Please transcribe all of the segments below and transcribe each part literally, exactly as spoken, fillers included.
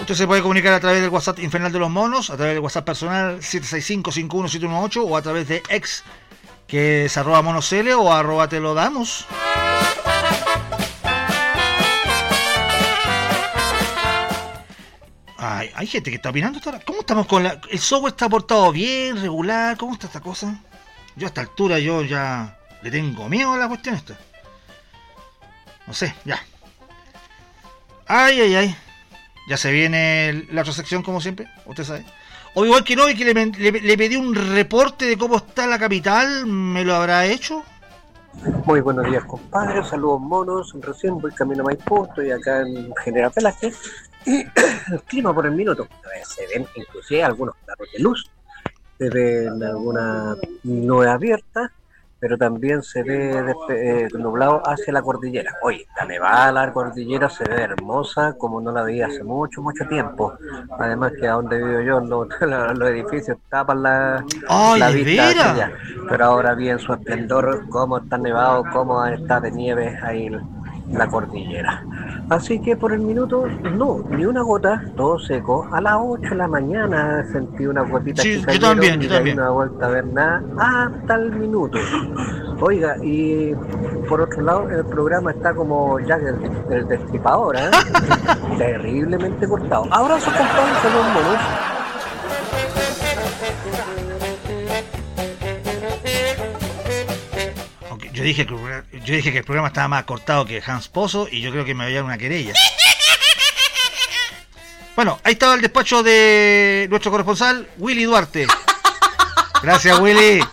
Usted se puede comunicar a través del WhatsApp Infernal de los Monos, a través del WhatsApp personal siete seis cinco, cinco uno siete uno ocho o a través de X, que es arroba monocele o arroba te lo damos. Ay, hay gente que está opinando. ¿Cómo estamos con la...? ¿El software está portado bien, regular? ¿Cómo está esta cosa? Yo a esta altura yo ya le tengo miedo a la cuestión esta. No sé, ya. Ay, ay, ay. Ya se viene la otra sección como siempre, usted sabe. O igual que no, y que le, le, le pedí un reporte de cómo está la capital, ¿me lo habrá hecho? Muy buenos días, compadre, saludos monos, recién voy camino a Maipú, estoy acá en General Velázquez, y el clima por el minuto, se ven inclusive algunos claros de luz, se ven alguna nube abierta, pero también se ve despe- eh, nublado hacia la cordillera. Oye, la nevada, la cordillera se ve hermosa como no la veía hace mucho, mucho tiempo. Además que a donde vivo yo, los, los edificios tapan la, ¡Ay, la de vista hacia veras! allá. Pero ahora vi en su esplendor cómo está nevado, cómo está de nieve ahí la cordillera. Así que por el minuto, no, ni una gota, todo seco. A las ocho de la mañana sentí una gotita Sí, que yo cayeron también, y yo de ahí también. no he vuelto a ver nada hasta el minuto. Oiga, y por otro lado, el programa está como Jack el, el Destripador, ¿eh? Terriblemente cortado. Abrazo, compadre, saludos monos. Yo dije, que, yo dije que el programa estaba más cortado que Hans Pozo y yo creo que me había una querella. Bueno, ahí estaba el despacho de nuestro corresponsal, Willy Duarte. Gracias, Willy.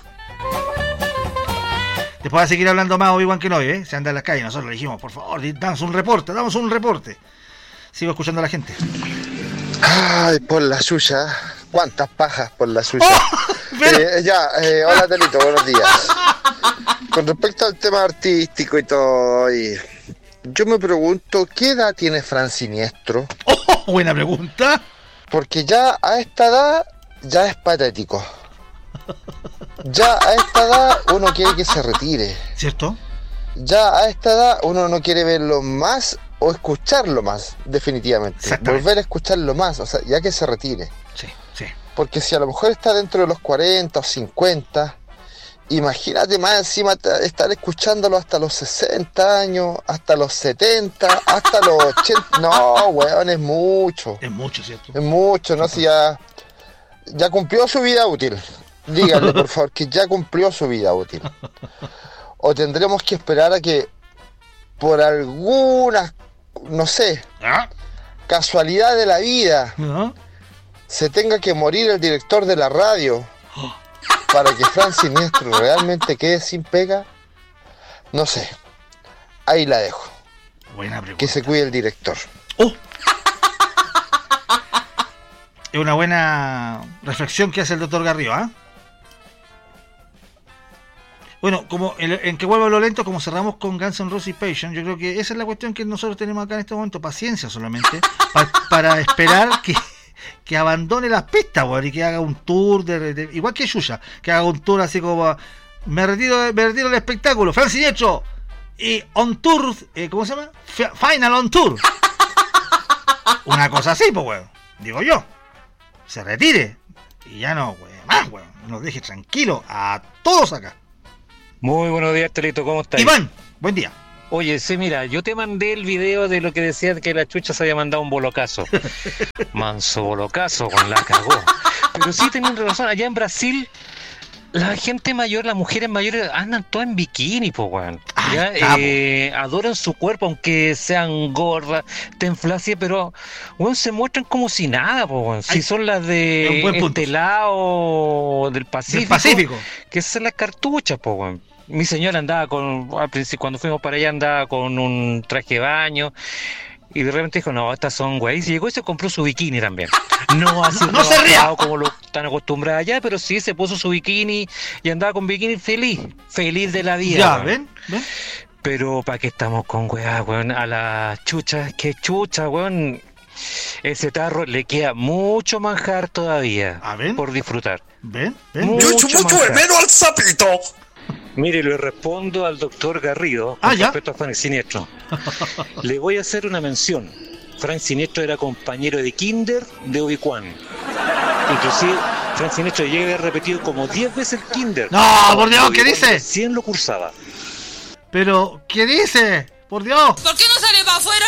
Después va a seguir hablando más Obi-Wan Kenobi, ¿eh? Se anda en las calles. Nosotros le dijimos, por favor, damos un reporte, damos un reporte. Sigo escuchando a la gente. Ay, por la suya. ¿Cuántas pajas por la suya? ¡Oh! Pero... Eh, ya, eh, hola Telito, buenos días. Con respecto al tema artístico y todo, y yo me pregunto, ¿qué edad tiene Fran Siniestro? Oh, buena pregunta. Porque ya a esta edad ya es patético. Ya a esta edad uno quiere que se retire. ¿Cierto? Ya a esta edad uno no quiere verlo más o escucharlo más, definitivamente. Volver a escucharlo más, o sea, ya que se retire. Sí, sí. Porque si a lo mejor está dentro de los cuarenta o cincuenta, imagínate más encima estar escuchándolo hasta los sesenta años, hasta los setenta, hasta los ochenta. No, weón, es mucho. Es mucho, ¿cierto? Es mucho, no sé, si ya, ya cumplió su vida útil. Díganle, por favor, que ya cumplió su vida útil. O tendremos que esperar a que, por alguna, no sé, ¿Ah? casualidad de la vida, ¿Ah? se tenga que morir el director de la radio para que Fran Siniestro realmente quede sin pega. No sé, ahí la dejo. Buena pregunta. Que se cuide el director. ¡Oh! Es una buena reflexión que hace el doctor Garrido, ¿ah? ¿eh? Bueno, como en, en que vuelva lo lento, como cerramos con Guns N' Roses Passion, yo creo que esa es la cuestión que nosotros tenemos acá en este momento, paciencia solamente, pa, para esperar que, que abandone las pistas, güey, y que haga un tour, de, de, igual que Yuya, que haga un tour así como, me retiro, me retiro del espectáculo, Fran Siniestro, y on tour, eh, ¿cómo se llama? F- Final on tour. Una cosa así, pues, güey, digo yo, se retire, y ya no, güey, más, güey, nos deje tranquilo a todos acá. Muy buenos días, Telito, ¿cómo estás? Iván, buen día. Oye, sí, mira, yo te mandé el video de lo que decía que la chucha se había mandado un bolocazo. Manso bolocazo, con la cagó. Pero sí tenían razón, allá en Brasil, la gente mayor, las mujeres mayores andan todas en bikini, po, weón. Ya, eh, adoran su cuerpo, aunque sean gordas, estén flácidas, pero, weón, se muestran como si nada, po, weón. Si Ay, son las de este lado del Pacífico, del Pacífico, que son las cartuchas, po, weón. Mi señora andaba con, al principio, cuando fuimos para allá, andaba con un traje de baño. Y de repente dijo, no, estas son güey. Y llegó y se compró su bikini también. No así no se ría como lo están acostumbrados allá, pero sí se puso su bikini y andaba con bikini feliz. Feliz de la vida. Ya, ¿ven? ¿Ven? Pero ¿para qué estamos con weá, weón? A las chuchas, qué chucha, weón. Ese tarro le queda mucho manjar todavía. ¿Ah, ven? Por disfrutar. ¿Ven? ¿Ven? Yo echo mucho de menos al sapito. Mire, le respondo al doctor Garrido ah, con ¿ya? respecto a Fran Siniestro. Le voy a hacer una mención. Frank Sinestro era compañero de kinder de Obi-Wan. Inclusive Frank Sinestro llega a haber repetido como diez veces el kinder. ¡No, por Dios! ¿Qué dice? Recién lo cursaba. Pero, ¿qué dice? ¡Por Dios! ¿Por qué no sale para afuera?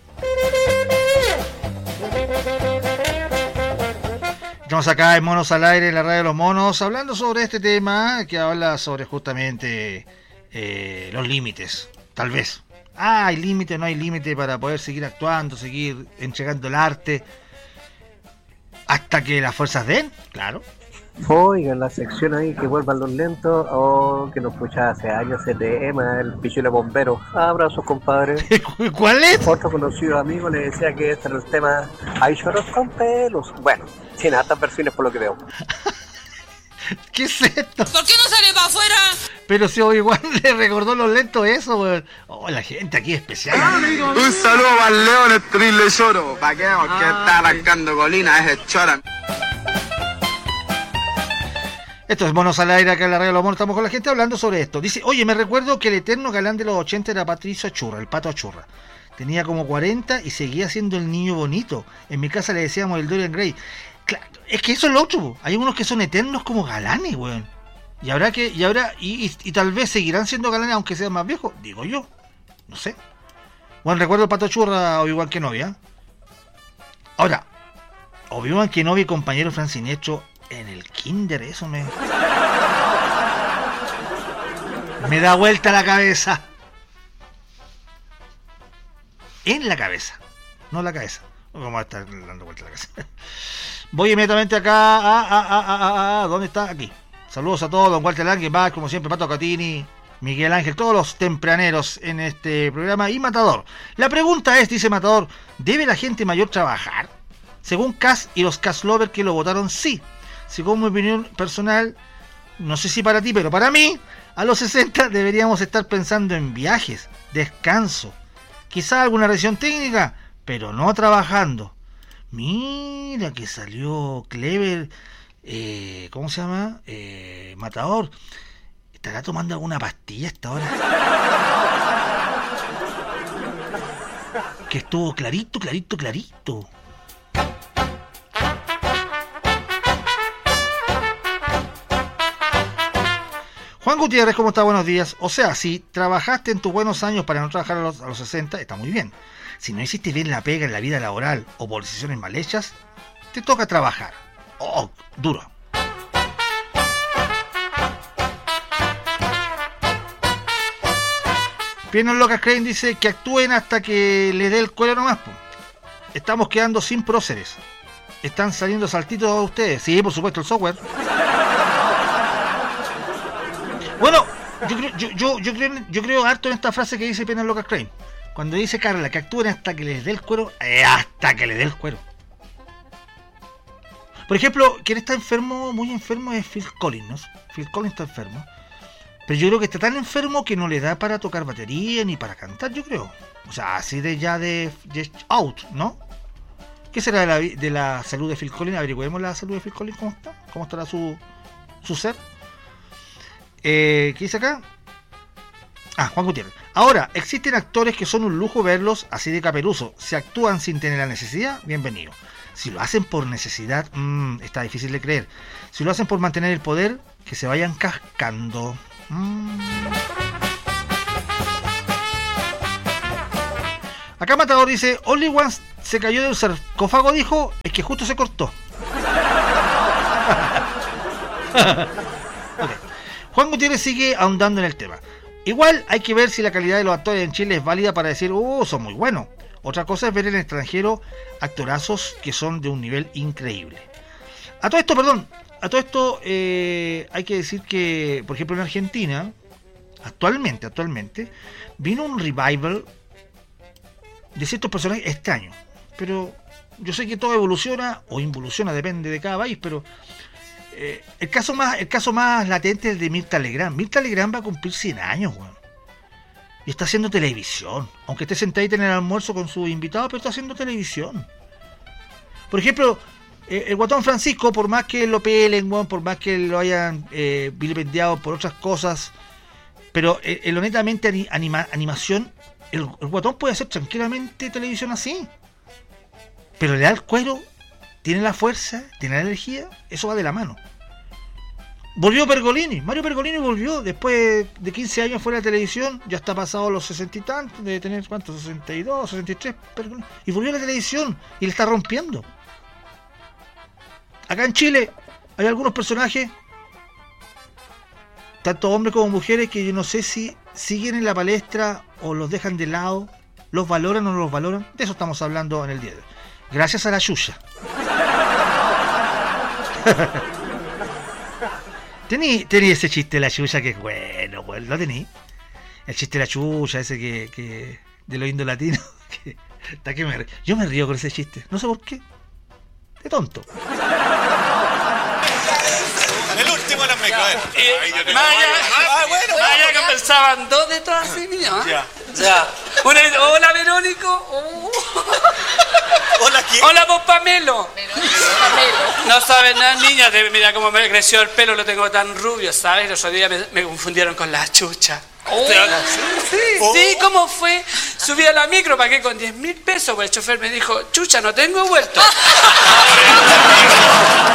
Estamos acá en Monos al Aire, en la radio de los monos, hablando sobre este tema que habla sobre justamente eh, los límites, tal vez. Ah, hay límite, no hay límite para poder seguir actuando, seguir entregando el arte hasta que las fuerzas den, claro. Oigan, la sección ahí que vuelvan los lentos, o que nos escucha hace años ese tema, el pichule bombero. Abrazos, compadre. ¿Cuál es? Otro conocido amigo le decía que este era el tema Hay choros con pelos. Bueno, sin altas versiones por lo que veo. ¿Qué es esto? ¿Por qué no sale para afuera? Pero si Obi-Wan le recordó los lentos eso, weón. Oh, la gente aquí es especial. Un saludo para el León, el triple lloro. ¿Para qué? Porque está arrancando colina, es el chora. Esto es Monos al Aire, acá en la radio de los monos. Estamos con la gente hablando sobre esto. Dice, oye, me recuerdo que el eterno galán de los ochenta era Patricio Achurra, el Pato Achurra. Tenía como cuarenta y seguía siendo el niño bonito. En mi casa le decíamos el Dorian Gray. Claro, es que eso es lo otro. Hay unos que son eternos como galanes, weón. Y habrá que, y habrá, y, y, y tal vez seguirán siendo galanes aunque sean más viejos, digo yo. No sé. Bueno, recuerdo el Pato Achurra, Obi-Wan Kenobi, ¿eh? Ahora, Obi-Wan Kenobi, compañero Frank Sinestro en el kinder, eso me... me da vuelta la cabeza. En la cabeza, no la cabeza. Vamos a estar dando vuelta la cabeza. Voy inmediatamente acá a, a, a, a, a, ¿dónde está? Aquí. Saludos a todos, don Walter Lange, Bach, como siempre, Pato Catini, Miguel Ángel, todos los tempraneros en este programa. Y Matador. La pregunta es, dice Matador, ¿debe la gente mayor trabajar? Según Cass y los Cass Lovers que lo votaron, sí. Según mi opinión personal, no sé si para ti, pero para mí, a los sesenta deberíamos estar pensando en viajes, descanso, quizá alguna revisión técnica, pero no trabajando. Mira que salió Clever, eh, ¿cómo se llama? Eh, Matador. ¿Estará tomando alguna pastilla hasta ahora? Que estuvo clarito, clarito, clarito. Juan Gutiérrez, ¿cómo está? Buenos días. O sea, si trabajaste en tus buenos años para no trabajar a los, a los sesenta, está muy bien. Si no hiciste bien la pega en la vida laboral o por decisiones mal hechas, te toca trabajar. Oh, duro. Piernas Locas Crane dice que actúen hasta que les dé el cuero nomás. Po. Estamos quedando sin próceres. Están saliendo saltitos a ustedes. Sí, por supuesto, el software. Bueno, yo creo, yo, yo, yo creo, yo creo harto en esta frase que dice Piernas Locas Crane. Cuando dice Carla que actúen hasta que les dé el cuero, eh, hasta que les dé el cuero. Por ejemplo, quien está enfermo, muy enfermo, es Phil Collins, ¿no? Phil Collins está enfermo. Pero yo creo que está tan enfermo que no le da para tocar batería ni para cantar, yo creo. O sea, así de ya de, de out, ¿no? ¿Qué será de la, de la salud de Phil Collins? Averigüemos la salud de Phil Collins, ¿cómo está? ¿Cómo estará su, su ser? Eh, ¿Qué dice acá? Ah, Juan Gutiérrez. Ahora, existen actores que son un lujo verlos así de caperuso. Si actúan sin tener la necesidad, bienvenido. Si lo hacen por necesidad, mmm, está difícil de creer. Si lo hacen por mantener el poder, que se vayan cascando. Mm. Acá Matador dice, Only Once se cayó del sarcófago, dijo, es que justo se cortó. Okay. Juan Gutiérrez sigue ahondando en el tema. Igual hay que ver si la calidad de los actores en Chile es válida para decir, oh, son muy buenos. Otra cosa es ver en el extranjero actorazos que son de un nivel increíble. A todo esto, perdón, a todo esto eh, hay que decir que, por ejemplo, en Argentina, actualmente, actualmente, vino un revival de ciertos personajes este año. Pero yo sé que todo evoluciona o involuciona, depende de cada país, pero eh, el caso más el caso más latente es el de Mirta Legrand. Mirta Legrand va a cumplir cien años, weón. Y está haciendo televisión. Aunque esté sentadita en el almuerzo con sus invitados, pero está haciendo televisión. Por ejemplo, eh, el Guatón Francisco, por más que lo pelen, weón, por más que lo hayan eh, vilipendiado por otras cosas, pero eh, en lo netamente anima, animación, el, el Guatón puede hacer tranquilamente televisión así. pero le da el cuero, tiene la fuerza, tiene la energía, eso va de la mano. Volvió Pergolini, Mario Pergolini volvió después de quince años fuera de la televisión, ya está pasado los sesenta y tantos, de tener cuántos, sesenta y dos, sesenta y tres, Pergolini, y volvió a la televisión y le está rompiendo. Acá en Chile hay algunos personajes, tanto hombres como mujeres, que yo no sé si siguen en la palestra o los dejan de lado, los valoran o no los valoran. De eso estamos hablando en el día de hoy. Gracias a la Yuya. Tení, tení ese chiste de la Yuya que es bueno, pues, ¿lo tení? El chiste de la Yuya, ese que, que de los indolatinos. Que, hasta que me, yo me río con ese chiste, no sé por qué. De tonto. El último era meco, a ver. Eh, Maya, ah, bueno, Maya conversaban dos detrás de mí, ¿no? Ya. Ya. Una, hola, Verónico. Oh. Hola, ¿quién? Hola, vos, Pamelo. No sabes nada, niña. Mira cómo me creció el pelo, lo tengo tan rubio, ¿sabes? El otro día me, me confundieron con la Chucha. Oh. Sí, oh. sí, ¿cómo fue? Subí a la micro, pagué con diez mil pesos, pues el chofer me dijo, Chucha, no tengo vuelto.